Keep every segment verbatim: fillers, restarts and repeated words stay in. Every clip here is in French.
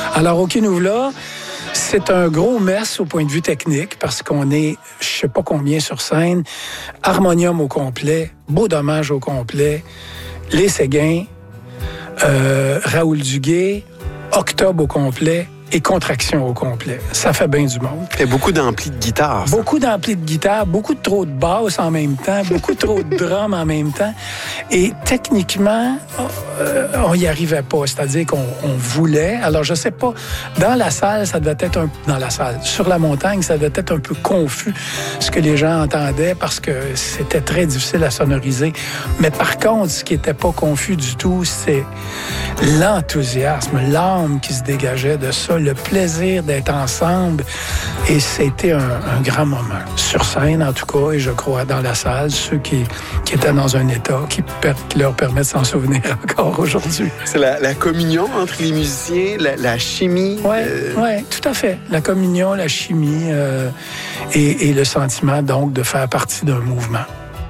Alors, au Kinuvla, c'est un gros mess au point de vue technique parce qu'on est, je sais pas combien sur scène, harmonium au complet, beau dommage au complet, les Séguins, euh, Raoul Duguay, Octobre au complet et Contraction au complet. Ça fait bien du monde. Il y a beaucoup d'amplis de guitare. Ça. Beaucoup d'amplis de guitare, beaucoup de trop de basses en même temps, beaucoup de trop de drums en même temps. Et techniquement, euh, on n'y arrivait pas. C'est-à-dire qu'on on voulait. Alors, je sais pas, dans la salle, ça devait être un... Dans la salle, sur la montagne, ça devait être un peu confus ce que les gens entendaient parce que c'était très difficile à sonoriser. Mais par contre, ce qui n'était pas confus du tout, c'est l'enthousiasme, l'âme qui se dégageait de ça, le plaisir d'être ensemble. Et c'était un, un grand moment. Sur scène, en tout cas, et je crois dans la salle, ceux qui, qui étaient dans un état qui, per, qui leur permet de s'en souvenir encore aujourd'hui. C'est la, la communion entre les musiciens, la, la chimie. Oui, euh... ouais, tout à fait. La communion, la chimie euh, et, et le sentiment, donc, de faire partie d'un mouvement.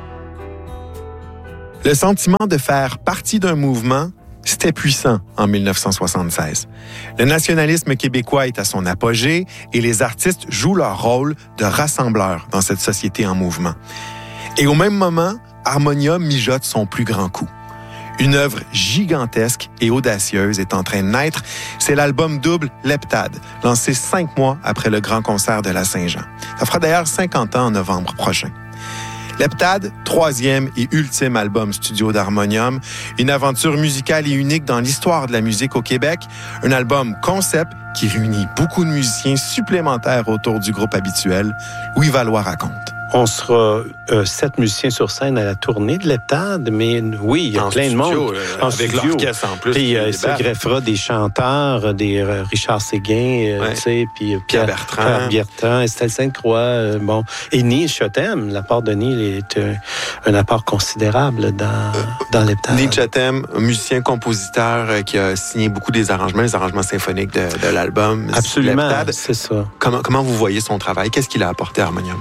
Le sentiment de faire partie d'un mouvement, c'était puissant en dix-neuf cent soixante-seize. Le nationalisme québécois est à son apogée et les artistes jouent leur rôle de rassembleurs dans cette société en mouvement. Et au même moment, Harmonium mijote son plus grand coup. Une œuvre gigantesque et audacieuse est en train de naître. C'est l'album double Leptade, lancé cinq mois après le grand concert de la Saint-Jean. Ça fera d'ailleurs cinquante ans en novembre prochain. Leptade, troisième et ultime album studio d'Harmonium, une aventure musicale et unique dans l'histoire de la musique au Québec, un album concept qui réunit beaucoup de musiciens supplémentaires autour du groupe habituel. Louis Valois raconte. On sera euh, sept musiciens sur scène à la tournée de Leptade, mais oui, il y a en plein studio, de monde. Là, en avec studio. l'orchestre en plus. Puis euh, ça greffera des chanteurs, des euh, Richard Séguin, euh, ouais. tu sais, puis euh, Pierre, Pierre Bertrand, Pierre Bertrand, Estelle Sainte-Croix, euh, bon, et Neil Chotem. L'apport de Neil est euh, un apport considérable dans euh, dans Leptade. Neil Chotem, un musicien-compositeur euh, qui a signé beaucoup des arrangements, les arrangements symphoniques de, de l'album. Absolument, Leptade. c'est ça. Comment comment vous voyez son travail? Qu'est-ce qu'il a apporté à Harmonium?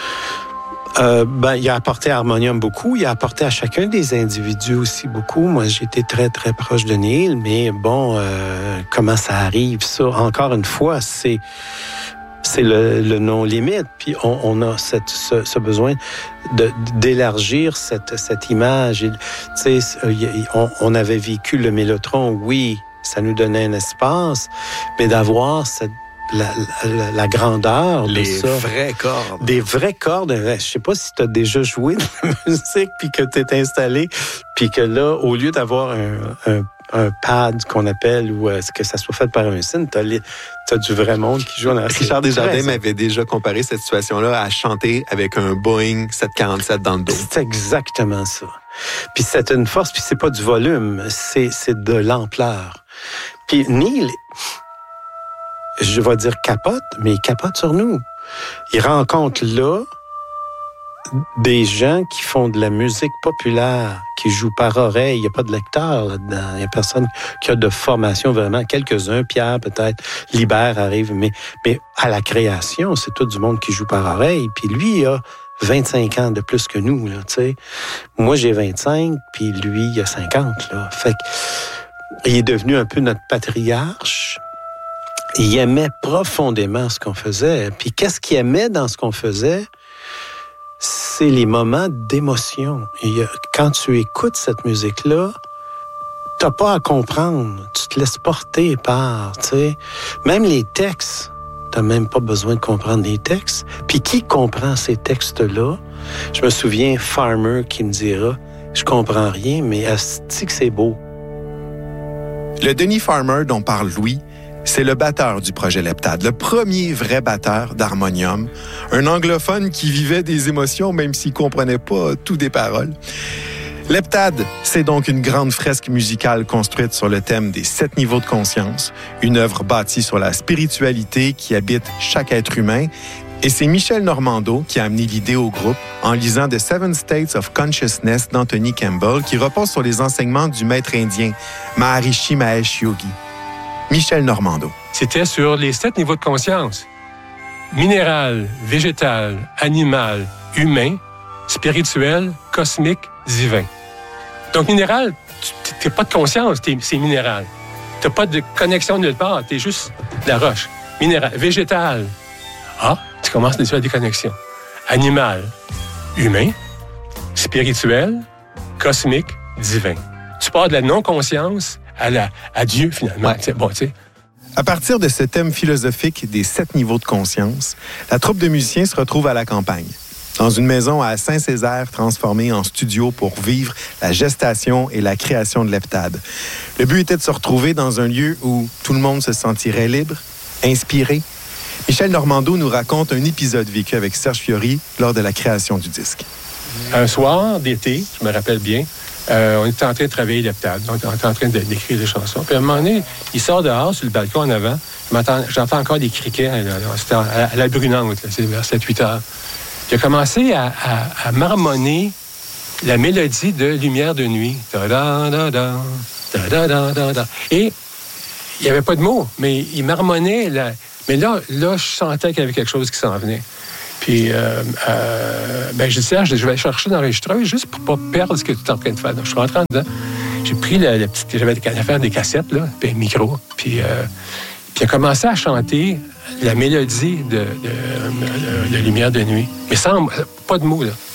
Euh, ben, il a apporté à Harmonium beaucoup. Il a apporté à chacun des individus aussi beaucoup. Moi, j'étais très, très proche de Neil, mais bon, euh, comment ça arrive, ça? Encore une fois, c'est c'est le, le non-limite. Puis on, on a cette, ce, ce besoin de, d'élargir cette, cette image. Tu sais, on, on avait vécu le Mélotron, oui, ça nous donnait un espace, mais d'avoir cette La, la, la grandeur de les ça. Les vraies cordes. Des vraies cordes. Je sais pas si tu as déjà joué de la musique puis que tu es installé puis que là, au lieu d'avoir un, un, un pad qu'on appelle ou euh, que ça soit fait par un synth, tu as du vrai monde qui joue. Dans Richard Desjardins m'avait déjà comparé cette situation-là à chanter avec un Boeing sept cent quarante-sept dans le dos. C'est exactement ça. Puis c'est une force, puis c'est pas du volume, c'est, c'est de l'ampleur. Puis Neil... je vais dire capote, mais il capote sur nous. Il rencontre là des gens qui font de la musique populaire, qui jouent par oreille. Il n'y a pas de lecteur là-dedans. Il n'y a personne qui a de formation vraiment. Quelques-uns, Pierre peut-être, Libert arrive, mais, mais à la création, c'est tout du monde qui joue par oreille. Puis lui, il a vingt-cinq ans de plus que nous, là, tu sais. Moi, j'ai vingt-cinq, puis lui, il a cinquante, là. Fait qu'il est devenu un peu notre patriarche. Il aimait profondément ce qu'on faisait. Puis qu'est-ce qu'il aimait dans ce qu'on faisait? C'est les moments d'émotion. Et quand tu écoutes cette musique-là, t'as pas à comprendre. Tu te laisses porter par, tu sais. Même les textes, t'as même pas besoin de comprendre les textes. Puis qui comprend ces textes-là? Je me souviens, Farmer qui me dira, je comprends rien, mais asti que c'est beau. Le Denis Farmer dont parle Louis, c'est le batteur du projet Leptade, le premier vrai batteur d'Harmonium, un anglophone qui vivait des émotions même s'il comprenait pas tout des paroles. Leptade, c'est donc une grande fresque musicale construite sur le thème des sept niveaux de conscience, une œuvre bâtie sur la spiritualité qui habite chaque être humain. Et c'est Michel Normando qui a amené l'idée au groupe en lisant The Seven States of Consciousness d'Anthony Campbell, qui repose sur les enseignements du maître indien Maharishi Mahesh Yogi. Michel Normando. C'était sur les sept niveaux de conscience. Minéral, végétal, animal, humain, spirituel, cosmique, divin. Donc, minéral, tu n'as pas de conscience, c'est minéral. T'as pas de connexion nulle part. T'es juste la roche. Minéral, végétal. Ah, tu commences déjà à des connexions. Animal, humain, spirituel, cosmique, divin. Tu pars de la non-conscience à, la, à Dieu, finalement. Ouais. Bon, tu sais. À partir de ce thème philosophique des sept niveaux de conscience, la troupe de musiciens se retrouve à la campagne, dans une maison à Saint-Césaire transformée en studio pour vivre la gestation et la création de l'heptade. Le but était de se retrouver dans un lieu où tout le monde se sentirait libre, inspiré. Michel Normando nous raconte un épisode vécu avec Serge Fiori lors de la création du disque. Un soir d'été, je me rappelle bien, euh, on était en train de travailler l'heptade. On était en train de, d'écrire des chansons. Puis à un moment donné, il sort dehors sur le balcon en avant. J'entends encore des criquets. Là, là. C'était à, à la brunante, là, c'est vers sept huit heures. Il a commencé à, à, à marmonner la mélodie de Lumière de nuit. Da-da-da-da, da-da-da-da-da. Et il n'y avait pas de mots, mais il marmonnait. La... Mais là, là, je sentais qu'il y avait quelque chose qui s'en venait. Puis, euh, euh, ben, je disais, je vais chercher l'enregistreuse juste pour ne pas perdre ce que tu es en train de faire. Donc, je suis rentré en dedans. J'ai pris la, la petite... J'avais à faire des cassettes, là, puis un micro. Puis, euh, puis il a commencé à chanter la mélodie de, de, de, de Lumière de nuit. Mais sans... Pas de mots, là.